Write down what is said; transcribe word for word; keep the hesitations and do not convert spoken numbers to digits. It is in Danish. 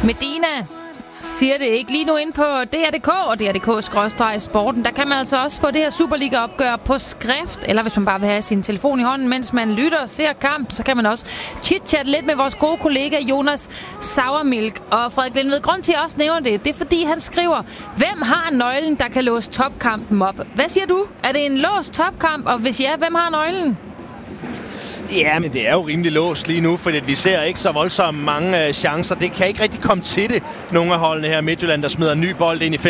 Medina siger det ikke lige nu ind på D R punktum D K og D R punktum D K sporten. Der kan man altså også få det her Superliga-opgør på skrift, eller hvis man bare vil have sin telefon i hånden, mens man lytter og ser kamp, så kan man også chit-chat lidt med vores gode kollega Jonas Sauermilk. Og Frederik Lindved, grund til at jeg også nævner det, det er fordi han skriver, hvem har nøglen, der kan låse topkampen op? Hvad siger du? Er det en låst topkamp, og hvis ja, hvem har nøglen? Ja, men det er jo rimelig låst lige nu, fordi vi ser ikke så voldsomt mange uh, chancer. Det kan ikke rigtig komme til det, nogle af holdene her. Midtjylland, der smider en ny bold ind i feltet.